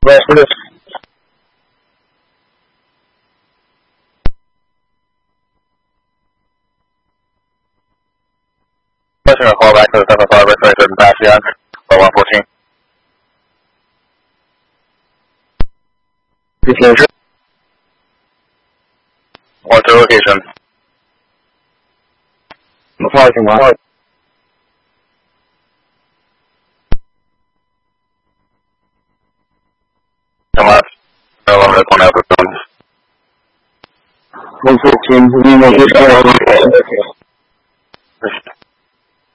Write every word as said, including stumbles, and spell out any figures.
West. Pushing a call back to the seven five twenty-seven Bastion, or one fourteen. Location. What's your location? The parking lot. Come left. No longer one out of the one fourteen.